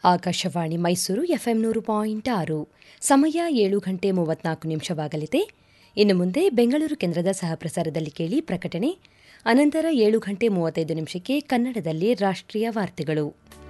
Akashvani Mysuru FM 100.6 ಸಮಯ 7:34 ಇನ್ನು ಮುಂದೆ ಬೆಂಗಳೂರು ಕೇಂದ್ರದ ಸಹಪ್ರಸಾರದಲ್ಲಿ ಕೇಳಿ ಪ್ರಕಟಣೆ. ಅನಂತರ 7:35 ಕನ್ನಡದಲ್ಲಿ ರಾಷ್ಟ್ರೀಯ ವಾರ್ತೆಗಳು.